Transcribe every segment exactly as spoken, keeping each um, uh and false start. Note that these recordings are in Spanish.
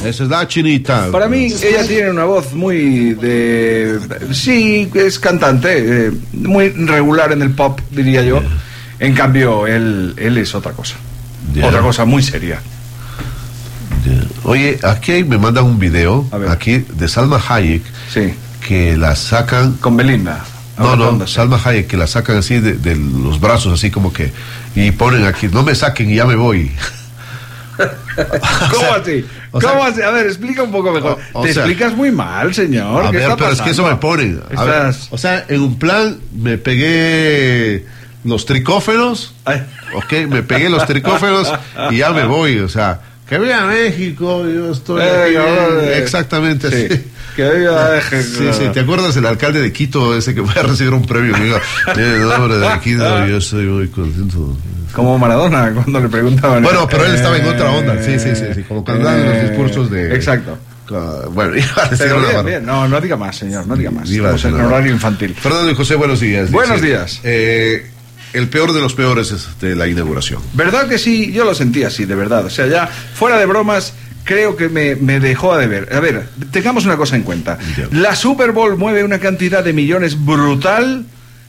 Esa es la Chinita. Para mí, ella tiene una voz muy de... Sí, es cantante, eh, muy regular en el pop, diría yo. Yeah. En cambio, él, él es otra cosa. Yeah. Otra cosa muy seria. Yeah. Oye, aquí me mandan un video, aquí, de Salma Hayek, sí, que la sacan... Con Belinda. No, no, Salma Hayek, que la sacan así de, de los brazos, así como que... Y ponen aquí, no me saquen y ya me voy. ¿Cómo así? ¿Cómo sea, así? A ver, explica un poco mejor. O, o Te sea, explicas muy mal, señor. A ¿Qué ver, está pero pasando? es que eso me ponen. A ver, o sea, en un plan me pegué los tricóferos, Ay. ok, me pegué los tricóferos y ya me voy, o sea, que viva México, yo estoy eh, aquí, eh, exactamente sí. así. Que viva México. Sí, sí, ¿te acuerdas el alcalde de Quito, ese que fue a recibir un premio? Me dijo, en nombre de Quito, yo estoy muy contento. Como Maradona, cuando le preguntaban. Bueno, pero él estaba en otra onda, sí, sí, sí, sí, como cuando dan los discursos de... Exacto. Uh, bueno, iba a decir una bien, bien. No, no diga más, señor, no diga más. Estamos en horario infantil. Fernando y José, buenos días. Buenos dice, días. Eh, el peor de los peores es de la inauguración. ¿Verdad que sí? Yo lo sentí así, de verdad. O sea, ya, fuera de bromas... Creo que me, me dejó a deber. A ver, tengamos una cosa en cuenta. La Super Bowl mueve una cantidad de millones brutal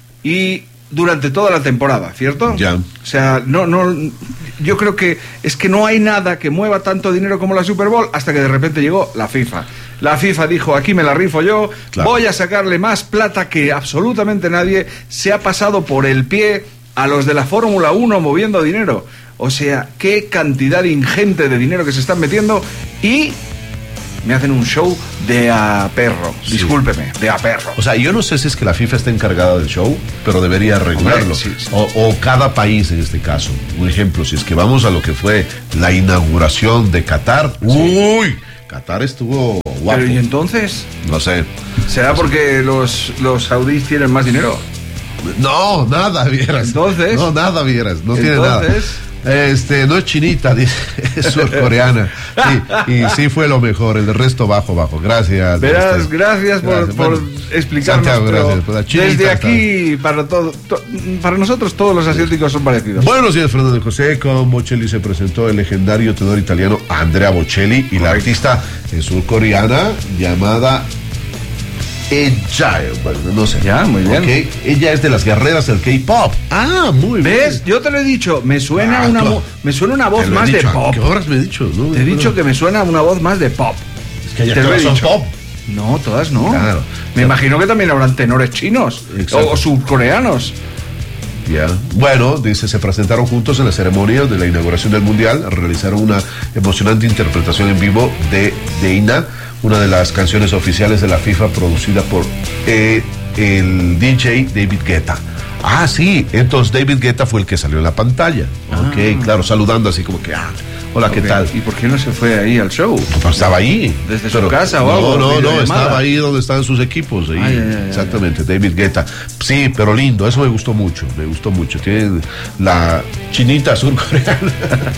y durante toda la temporada, ¿cierto? Ya. O sea, no, no, yo creo que es que no hay nada que mueva tanto dinero como la Super Bowl hasta que de repente llegó la FIFA. La FIFA dijo, aquí me la rifo yo, claro. voy a sacarle más plata que absolutamente nadie. Se ha pasado por el pie a los de la Fórmula uno moviendo dinero. O sea, qué cantidad ingente de dinero que se están metiendo y me hacen un show de a perro. Sí. Discúlpeme, de a perro. O sea, yo no sé si es que la FIFA está encargada del show, pero debería regularlo. Sí, sí. O, o cada país en este caso. Un ejemplo, si es que vamos a lo que fue la inauguración de Qatar. Sí. ¡Uy! Qatar estuvo guapo. Pero ¿y entonces? No sé. ¿Será porque los, los saudíes tienen más dinero? No, nada, vieras. Entonces. No, nada, vieras. No entonces, tiene nada. Este, no es chinita, dice, es surcoreana. Sí, y sí fue lo mejor, el resto bajo, bajo. Gracias. Verás, este, gracias por, gracias. por bueno, explicarnos. Santiago, gracias. Desde aquí, para todo, to, para nosotros todos los asiáticos son parecidos. Buenos días, Fernando José. Con Bocelli se presentó el legendario tenor italiano Andrea Bocelli y Correcto. la artista surcoreana llamada Ella, bueno, no sé. Ya, muy bien. Okay. Ella es de las guerreras del K-pop. Ah, muy bien. ¿Ves? Yo te lo he dicho, me suena ah, una claro. me suena una voz más dicho, de pop. ¿Qué horas me he dicho? No, te he dicho que me suena una voz más de pop. Es que ya todas son pop. No, todas no. Claro. Me claro. imagino que también habrán tenores chinos o, o surcoreanos. Ya. Yeah. Bueno, dice, se presentaron juntos en la ceremonia de la inauguración del Mundial, realizaron una emocionante interpretación en vivo de Deina, una de las canciones oficiales de la FIFA producida por eh, el D J David Guetta. Ah, sí, entonces David Guetta fue el que salió en la pantalla. Ah. Ok, claro, saludando así como que, ah, hola, okay. ¿qué tal? ¿Y por qué no se fue ahí al show? Pues estaba ahí. ¿Desde pero, su casa o no, algo? No, no, no, estaba ahí donde estaban sus equipos. Ahí. Ay, ay, ay, exactamente, ay, ay. David Guetta. Sí, pero lindo, eso me gustó mucho, me gustó mucho. Tiene la chinita surcoreana.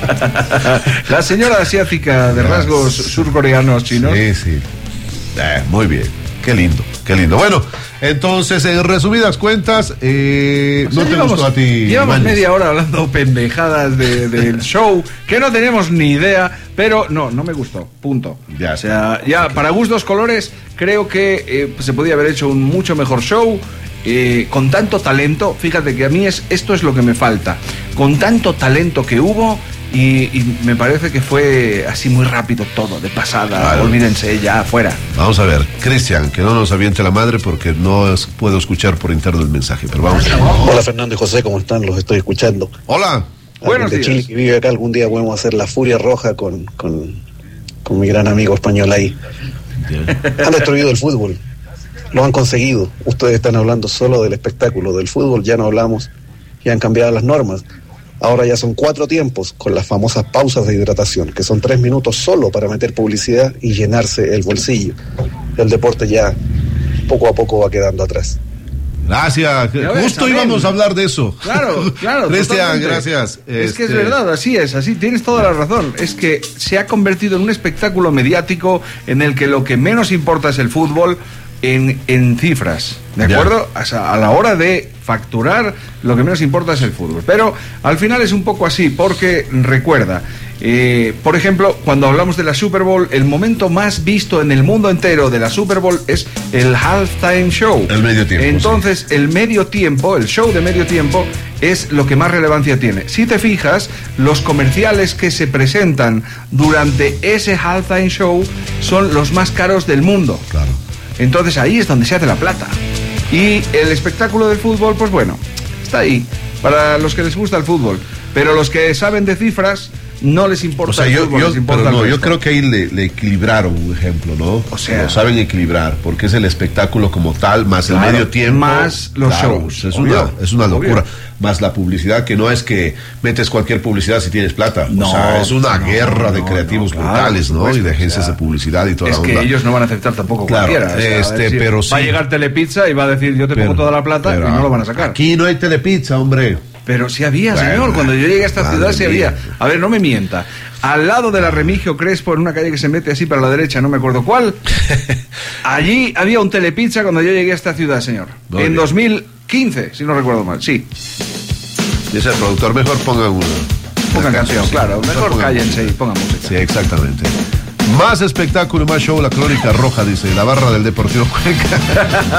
La señora asiática de rasgos surcoreanos chinos. Sí, sí. Eh, muy bien, qué lindo, qué lindo. Bueno, entonces, en resumidas cuentas, eh, o sea, no te llevamos, gustó a ti. Llevamos Mañez. media hora hablando pendejadas de, del show, que no tenemos ni idea, pero no, no me gustó, punto. Ya, o sea, ya okay. para gustos colores, creo que eh, se podía haber hecho un mucho mejor show. Eh, con tanto talento, fíjate que a mí es, esto es lo que me falta, con tanto talento que hubo. Y, y me parece que fue así muy rápido todo, de pasada, vale. Olvídense, ya, afuera. Vamos a ver, Cristian, que no nos aviente la madre porque no es, puedo escuchar por interno el mensaje, pero vamos a ver. Hola Fernando y José, ¿cómo están? Los estoy escuchando. Hola. Buenos de días. Chile que vive acá, algún día podemos hacer la Furia Roja con, con, con mi gran amigo español ahí. Bien. Han destruido el fútbol, lo han conseguido. Ustedes están hablando solo del espectáculo, del fútbol ya no hablamos, ya han cambiado las normas. Ahora ya son cuatro tiempos con las famosas pausas de hidratación, que son tres minutos solo para meter publicidad y llenarse el bolsillo. El deporte ya poco a poco va quedando atrás. Gracias. Ves, Justo íbamos a hablar de eso. Claro, claro. Cristian, gracias. Es este... que es verdad, así es, así tienes toda la razón. Es que se ha convertido en un espectáculo mediático en el que lo que menos importa es el fútbol. En, en cifras, ¿de acuerdo? O sea, a la hora de facturar, lo que menos importa es el fútbol. Pero al final es un poco así, porque recuerda, Eh, por ejemplo, cuando hablamos de la Super Bowl, el momento más visto en el mundo entero de la Super Bowl es el halftime show. El medio tiempo. Entonces, sí. el medio tiempo, el show de medio tiempo, es lo que más relevancia tiene. Si te fijas, los comerciales que se presentan durante ese halftime show son los más caros del mundo. Claro. Entonces ahí es donde se hace la plata. Y el espectáculo del fútbol, pues bueno, está ahí, para los que les gusta el fútbol. Pero los que saben de cifras, no les importa, o sea, el yo, fútbol, yo, les importa pero no, el yo creo que ahí le, le equilibraron un ejemplo, ¿no? O sea, lo saben equilibrar, porque es el espectáculo como tal, más claro, el medio tiempo, más los claro, shows. Es una, es una locura. Obvio. Más la publicidad, que no es que metes cualquier publicidad si tienes plata. No, o sea, es una no, guerra no, de creativos no, brutales, claro, ¿no? Supuesto, y de agencias o sea, de publicidad y toda es la onda. Es que ellos no van a aceptar tampoco claro, cualquiera. O sea, este, decir, pero sí. Va a llegar Telepizza y va a decir, yo te pero, pongo toda la plata, pero, y no lo van a sacar. Aquí no hay Telepizza, hombre. Pero sí había, bueno, señor, cuando yo llegué a esta ciudad sí había. A ver, no me mienta. Al lado de la Remigio Crespo, en una calle que se mete así para la derecha, no me acuerdo cuál, allí había un Telepizza cuando yo llegué a esta ciudad, señor. Muy en bien. dos mil quince, si no recuerdo mal, sí. Y ese productor, mejor ponga una. Pongan canción, sí, claro. Mejor, mejor cállense y pongan música. Sí, exactamente. Más espectáculo y más show, la crónica roja, dice, la barra del Deportivo Cuenca.